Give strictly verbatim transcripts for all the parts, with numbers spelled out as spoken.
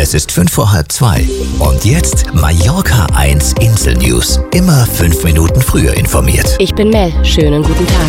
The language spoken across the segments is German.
Es ist fünf vor halb zwei. Und jetzt Mallorca eins Insel News. Immer fünf Minuten früher informiert. Ich bin Mel. Schönen guten Tag.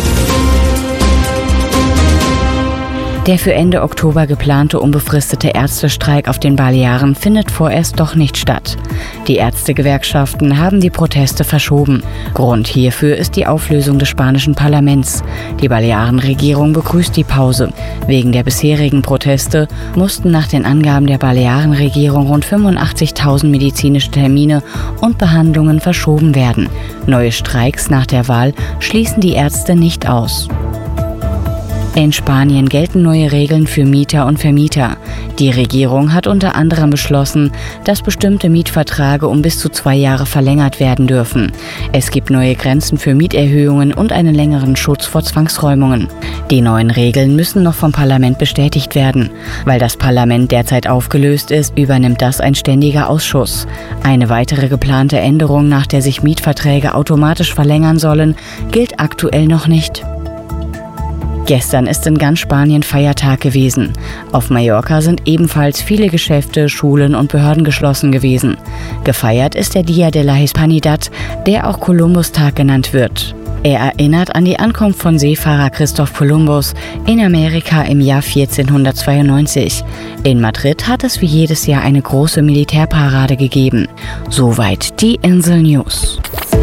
Der für Ende Oktober geplante unbefristete Ärztestreik auf den Balearen findet vorerst doch nicht statt. Die Ärztegewerkschaften haben die Proteste verschoben. Grund hierfür ist die Auflösung des spanischen Parlaments. Die Balearenregierung begrüßt die Pause. Wegen der bisherigen Proteste mussten nach den Angaben der Balearenregierung rund fünfundachtzigtausend medizinische Termine und Behandlungen verschoben werden. Neue Streiks nach der Wahl schließen die Ärzte nicht aus. In Spanien gelten neue Regeln für Mieter und Vermieter. Die Regierung hat unter anderem beschlossen, dass bestimmte Mietverträge um bis zu zwei Jahre verlängert werden dürfen. Es gibt neue Grenzen für Mieterhöhungen und einen längeren Schutz vor Zwangsräumungen. Die neuen Regeln müssen noch vom Parlament bestätigt werden. Weil das Parlament derzeit aufgelöst ist, übernimmt das ein ständiger Ausschuss. Eine weitere geplante Änderung, nach der sich Mietverträge automatisch verlängern sollen, gilt aktuell noch nicht. Gestern ist in ganz Spanien Feiertag gewesen. Auf Mallorca sind ebenfalls viele Geschäfte, Schulen und Behörden geschlossen gewesen. Gefeiert ist der Día de la Hispanidad, der auch Kolumbustag genannt wird. Er erinnert an die Ankunft von Seefahrer Christoph Kolumbus in Amerika im Jahr vierzehnhundertzweiundneunzig. In Madrid hat es wie jedes Jahr eine große Militärparade gegeben. Soweit die Insel News.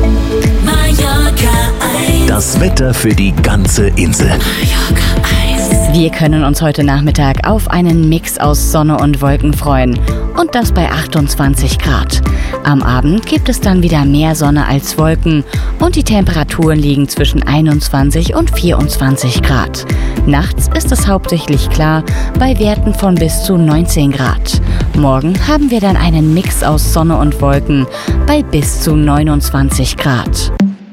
Das Wetter für die ganze Insel. Wir können uns heute Nachmittag auf einen Mix aus Sonne und Wolken freuen. Und das bei achtundzwanzig Grad. Am Abend gibt es dann wieder mehr Sonne als Wolken und die Temperaturen liegen zwischen einundzwanzig und vierundzwanzig Grad. Nachts ist es hauptsächlich klar bei Werten von bis zu neunzehn Grad. Morgen haben wir dann einen Mix aus Sonne und Wolken bei bis zu neunundzwanzig Grad.